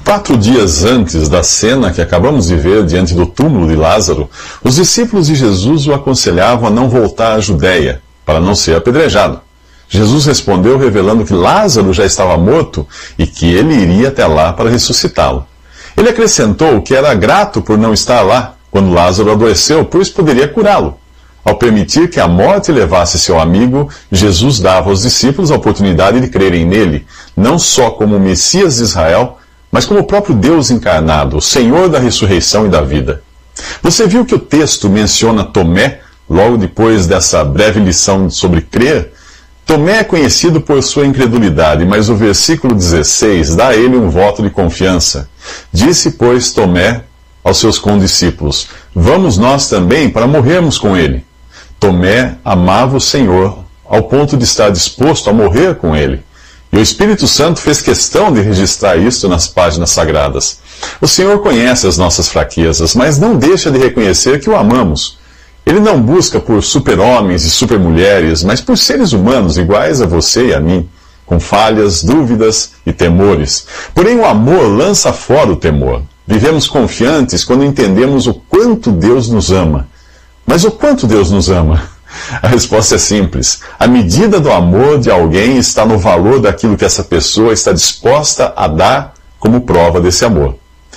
4 dias antes da cena que acabamos de ver diante do túmulo de Lázaro, os discípulos de Jesus o aconselhavam a não voltar à Judéia, para não ser apedrejado. Jesus respondeu revelando que Lázaro já estava morto e que ele iria até lá para ressuscitá-lo. Ele acrescentou que era grato por não estar lá quando Lázaro adoeceu, pois poderia curá-lo. Ao permitir que a morte levasse seu amigo, Jesus dava aos discípulos a oportunidade de crerem nele, não só como o Messias de Israel, mas como o próprio Deus encarnado, o Senhor da ressurreição e da vida. Você viu que o texto menciona Tomé, logo depois dessa breve lição sobre crer? Tomé é conhecido por sua incredulidade, mas o versículo 16 dá a ele um voto de confiança. Disse, pois, Tomé aos seus condiscípulos: vamos nós também para morrermos com ele. Tomé amava o Senhor ao ponto de estar disposto a morrer com ele. E o Espírito Santo fez questão de registrar isto nas páginas sagradas. O Senhor conhece as nossas fraquezas, mas não deixa de reconhecer que o amamos. Ele não busca por super-homens e super-mulheres, mas por seres humanos iguais a você e a mim, com falhas, dúvidas e temores. Porém, o amor lança fora o temor. Vivemos confiantes quando entendemos o quanto Deus nos ama. Mas o quanto Deus nos ama? A resposta é simples. A medida do amor de alguém está no valor daquilo que essa pessoa está disposta a dar como prova desse amor.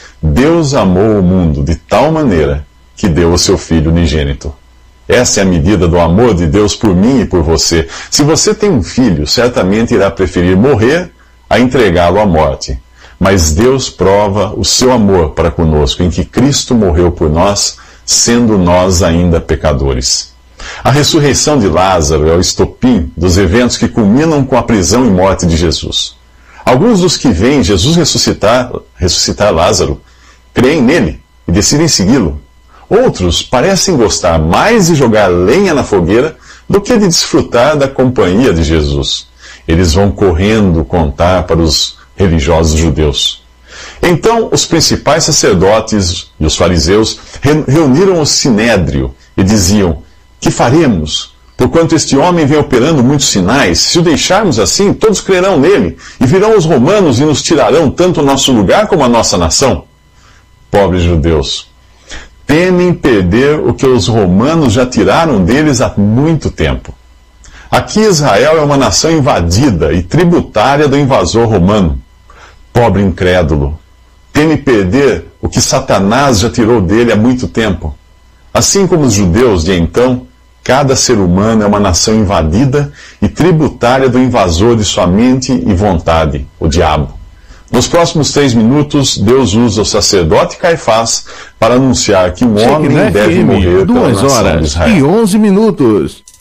Deus amou o mundo de tal maneira que deu o seu Filho unigênito. Essa é a medida do amor de Deus por mim e por você. Se você tem um filho, certamente irá preferir morrer a entregá-lo à morte. Mas Deus prova o seu amor para conosco, em que Cristo morreu por nós, sendo nós ainda pecadores. A ressurreição de Lázaro é o estopim dos eventos que culminam com a prisão e morte de Jesus. Alguns dos que veem Jesus ressuscitar Lázaro, creem nele e decidem segui-lo. Outros parecem gostar mais de jogar lenha na fogueira do que de desfrutar da companhia de Jesus. Eles vão correndo contar para os religiosos judeus. Então, os principais sacerdotes e os fariseus reuniram o sinédrio e diziam: que faremos? Porquanto este homem vem operando muitos sinais, se o deixarmos assim, todos crerão nele, e virão os romanos e nos tirarão tanto o nosso lugar como a nossa nação. Pobres judeus, temem perder o que os romanos já tiraram deles há muito tempo. Aqui Israel é uma nação invadida e tributária do invasor romano. Pobre incrédulo, teme perder o que Satanás já tirou dele há muito tempo. Assim como os judeus de então, cada ser humano é uma nação invadida e tributária do invasor de sua mente e vontade, o diabo. Nos próximos 3 minutos, Deus usa o sacerdote Caifás para anunciar que um homem deve morrer pela nação de Israel. 2 horas e 11 minutos.